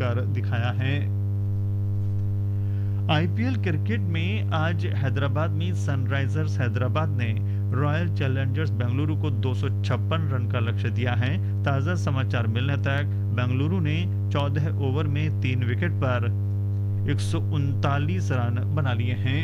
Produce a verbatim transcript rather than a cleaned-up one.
कर दिखाया है। आईपीएल क्रिकेट में आज हैदराबाद में सनराइजर्स हैदराबाद ने रॉयल चैलेंजर्स बेंगलुरु को दो सौ छप्पन रन का लक्ष्य दिया है। ताज़ा समाचार मिलने तक बेंगलुरु ने चौदह ओवर में तीन विकेट पर एक सौ उनतालीस रन बना लिए हैं।